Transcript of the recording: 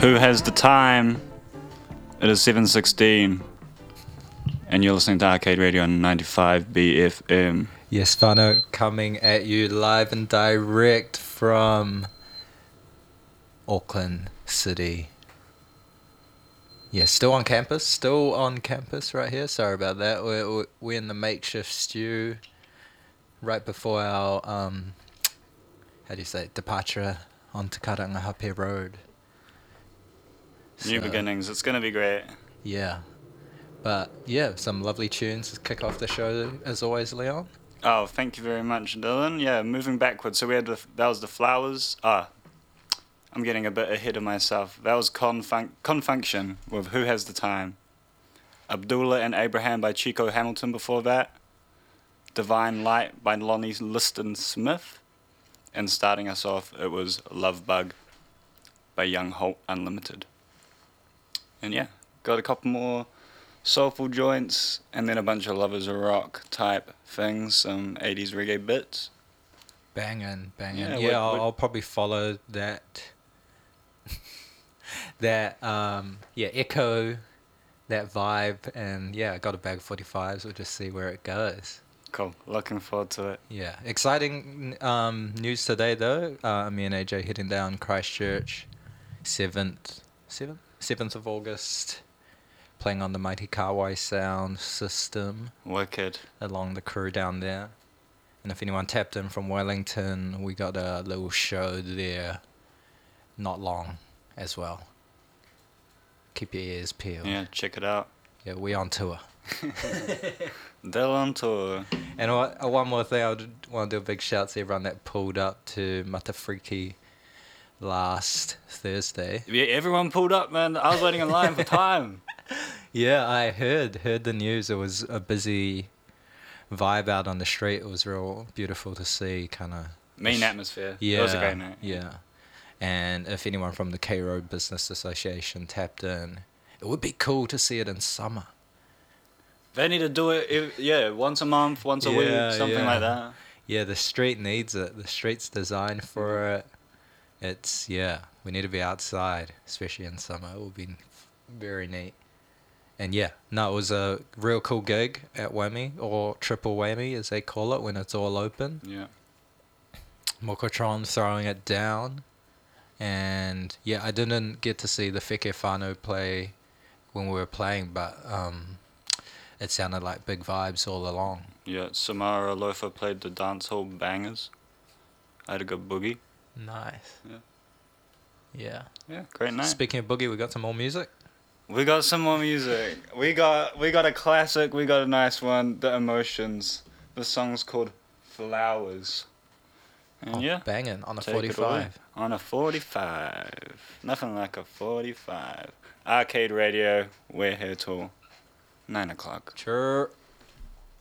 Who has the time? It is 7:16, and you're listening to Arcade Radio on 95 BFM. Yes, Whānau, coming at you live and direct from Auckland City. Yeah, still on campus right here. Sorry about that. We're in the makeshift stew right before our, departure onto Karangahape Road. New beginnings, it's going to be great. Yeah. But yeah, some lovely tunes to kick off the show as always, Leon. Oh, thank you very much, Dylan. Yeah, moving backwards. So we had that was the Flowers. I'm getting a bit ahead of myself. That was Confunction with Who Has the Time. Abdullah and Abraham by Chico Hamilton before that. Divine Light by Lonnie Liston Smith. And starting us off, it was Love Bug by Young Holt Unlimited. And yeah, got a couple more soulful joints, and then a bunch of Lovers of Rock type things, some 80s reggae bits. Banging. Yeah, I'll probably follow that. Echo, that vibe, and yeah, I got a bag of 45s. We'll just see where it goes. Cool, looking forward to it. Yeah, exciting news today though. Me and AJ heading down Christchurch, 7th of August. Playing on the mighty Kawai sound system. Wicked. Along the crew down there. And if anyone tapped in from Wellington, we got a little show there not long as well. Keep your ears peeled. Yeah, check it out. Yeah, we on tour. They're on tour. And one more thing, I want to do a big shout to everyone that pulled up to Matafriki last Thursday. Yeah, everyone pulled up, man. I was waiting in line for time. Yeah, I heard the news. It was a busy vibe out on the street. It was real beautiful to see, kind of mean atmosphere. Yeah, it was a great night. Yeah, and if anyone from the K Road Business Association tapped in, it would be cool to see it in summer. They need to do it, once a month, once a week, something like that. Yeah, the street needs it. The street's designed for it. We need to be outside, especially in summer. It would be very neat. And yeah, no, it was a real cool gig at Whammy, or Triple Whammy as they call it when it's all open. Yeah. Mokotron throwing it down. And yeah, I didn't get to see the Feke Whānau play when we were playing, but it sounded like big vibes all along. Yeah, Samara Lofa played the dancehall bangers. I had a good boogie. Nice. Yeah. Yeah, great night. Speaking of boogie, we got some more music. We got some more music. We got a classic. We got a nice one. The Emotions. The song's called Flowers. And banging on a take 45. On a 45. Nothing like a 45. Arcade Radio. We're here till 9 o'clock. Sure.